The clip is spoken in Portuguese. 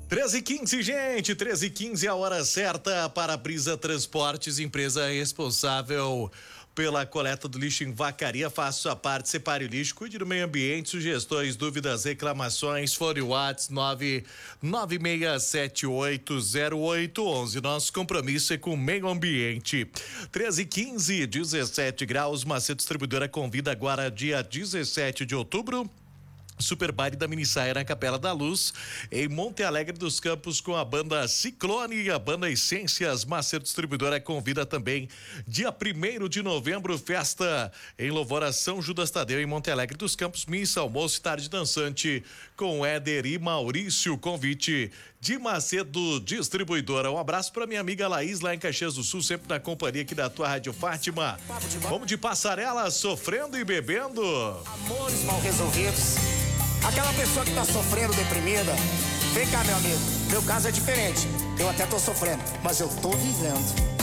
13h15, gente, 13h15 a hora certa para a Brisa Transportes, empresa responsável pela coleta do lixo em Vacaria. Faça sua parte, separe o lixo, cuide do meio ambiente. Sugestões, dúvidas, reclamações, fone WhatsApp 996780811. Nosso compromisso é com o meio ambiente. 13h15, 17 graus. Macedo Distribuidora convida agora dia 17 de outubro. Super Baile da Minissaia na Capela da Luz, em Monte Alegre dos Campos, com a banda Ciclone e a banda Essências. Macedo Distribuidora convida também dia 1º de novembro, festa em louvor a São Judas Tadeu em Monte Alegre dos Campos, missa, almoço e tarde dançante com Éder e Maurício. Convite de Macedo Distribuidora. Um abraço para minha amiga Laís lá em Caxias do Sul, sempre na companhia aqui da tua Rádio Fátima. Vamos de Passarela, sofrendo e bebendo. Amores mal resolvidos. Aquela pessoa que tá sofrendo, deprimida. Vem cá, meu amigo. Meu caso é diferente. Eu até tô sofrendo, mas eu tô vivendo.